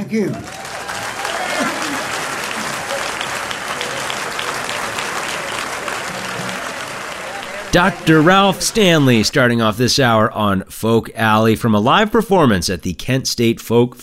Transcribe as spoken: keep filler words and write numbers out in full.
Thank you. Doctor Ralph Stanley starting off this hour on Folk Alley from a live performance at the Kent State Folk